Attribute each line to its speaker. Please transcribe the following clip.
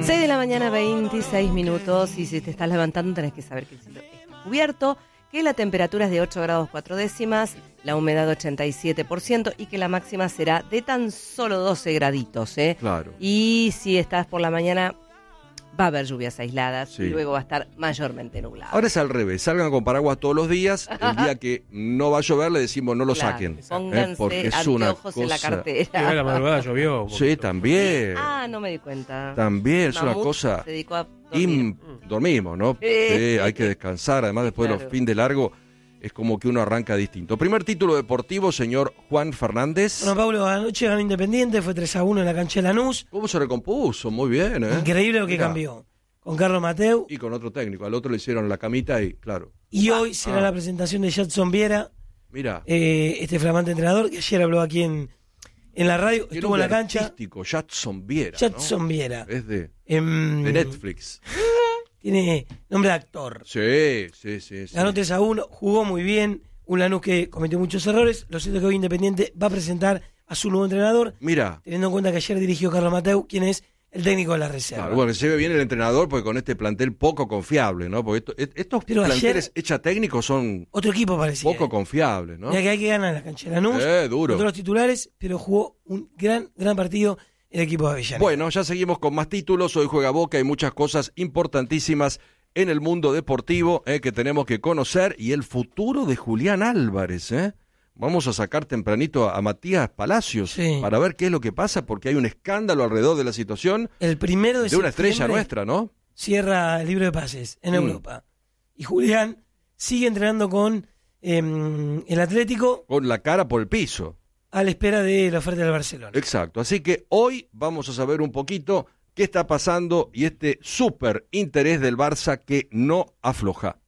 Speaker 1: 6 de la mañana, 26 minutos, y si te estás levantando tenés que saber que el cielo está cubierto, que la temperatura es de 8 grados 4 décimas, la humedad 87% y que la máxima será de tan solo 12 graditos, ¿eh?
Speaker 2: Claro.
Speaker 1: Y si estás por la mañana, va a haber lluvias aisladas,
Speaker 2: Sí.
Speaker 1: y luego va a estar mayormente nublado.
Speaker 2: Ahora es al revés, salgan con paraguas todos los días, el día que no va a llover le decimos no lo
Speaker 1: Claro,
Speaker 2: saquen,
Speaker 1: pónganse
Speaker 2: porque es una
Speaker 1: anteojos en la
Speaker 2: cosa...
Speaker 3: Que
Speaker 1: cartera.
Speaker 3: hoy a la madrugada llovió.
Speaker 2: Sí, también,
Speaker 1: Ah, no me di cuenta.
Speaker 2: también es una
Speaker 1: Mamut
Speaker 2: cosa...
Speaker 1: se dedicó a dormir.
Speaker 2: Dormimos, ¿no?
Speaker 1: Sí.
Speaker 2: Sí, hay que descansar, además después de
Speaker 1: Claro.
Speaker 2: los fines de largo es como que uno arranca distinto. Primer título deportivo, señor Juan Fernández.
Speaker 4: Bueno, Pablo, anoche ganó Independiente, fue 3-1 en la cancha de Lanús.
Speaker 2: ¿Cómo se recompuso? Muy bien, ¿eh?
Speaker 4: Increíble lo que
Speaker 2: Mirá.
Speaker 4: cambió. Con Carlos Mateu.
Speaker 2: Y con otro técnico, al otro le hicieron la camita y, claro,
Speaker 4: Y hoy será la presentación de Jadson Viera,
Speaker 2: mira.
Speaker 4: este flamante entrenador que ayer habló aquí en la radio,
Speaker 2: Qué
Speaker 4: estuvo en la
Speaker 2: nombre
Speaker 4: cancha.
Speaker 2: artístico, Jadson Viera,
Speaker 4: Jadson
Speaker 2: ¿no?
Speaker 4: Viera.
Speaker 2: Es de
Speaker 4: Em,
Speaker 2: Netflix.
Speaker 4: Tiene nombre de actor.
Speaker 2: Sí, sí, sí. sí.
Speaker 4: Ganó 3-1, jugó muy bien. Un Lanús que cometió muchos errores. Lo cierto es que hoy Independiente va a presentar a su nuevo entrenador,
Speaker 2: Mira,
Speaker 4: teniendo en cuenta que ayer dirigió Carlos Mateu, quien es el técnico de la reserva.
Speaker 2: claro, bueno, que se ve bien el entrenador porque con este plantel poco confiable, ¿no? Porque estos
Speaker 4: Pero
Speaker 2: planteles
Speaker 4: ayer-
Speaker 2: hechos técnicos son
Speaker 4: Otro equipo parecía.
Speaker 2: poco confiables, ¿no?
Speaker 4: Mira que hay que ganar en la cancha de Lanús.
Speaker 2: Duro.
Speaker 4: Otros titulares, pero jugó un gran partido el equipo de Avellaneda.
Speaker 2: Bueno, ya seguimos con más títulos. Hoy juega Boca, hay muchas cosas importantísimas en el mundo deportivo que tenemos que conocer y el futuro de Julián Álvarez. Vamos a sacar tempranito a Matías Palacios
Speaker 4: Sí.
Speaker 2: para ver qué es lo que pasa porque hay un escándalo alrededor de la situación
Speaker 4: El 1
Speaker 2: de una estrella
Speaker 4: septiembre
Speaker 2: nuestra, ¿no?
Speaker 4: cierra el libro de pases en Europa. Y Julián sigue entrenando con el Atlético
Speaker 2: Con la cara por el piso.
Speaker 4: a la espera de la oferta del Barcelona.
Speaker 2: Exacto. Así que hoy vamos a saber un poquito qué está pasando y este súper interés del Barça que no afloja.